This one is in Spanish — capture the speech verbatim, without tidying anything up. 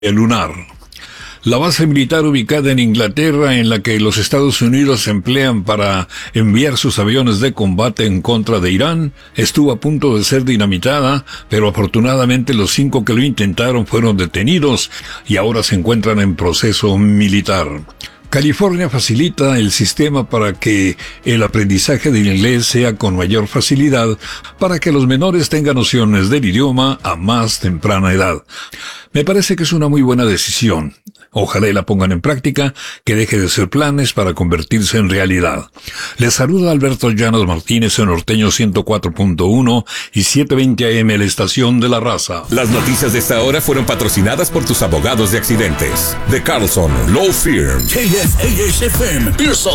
lunar. La base militar ubicada en Inglaterra, en la que los Estados Unidos emplean para enviar sus aviones de combate en contra de Irán, estuvo a punto de ser dinamitada, pero afortunadamente los cinco que lo intentaron fueron detenidos y ahora se encuentran en proceso militar. California facilita el sistema para que el aprendizaje del inglés sea con mayor facilidad, para que los menores tengan nociones del idioma a más temprana edad. Me parece que es una muy buena decisión. Ojalá y la pongan en práctica, que deje de ser planes para convertirse en realidad. Les saluda Alberto Llanos Martínez en Norteño ciento cuatro punto uno y setecientos veinte A M, la estación de la raza. Las noticias de esta hora fueron patrocinadas por tus abogados de accidentes. De Carlson Law Firm. K F A S F M, Pearson.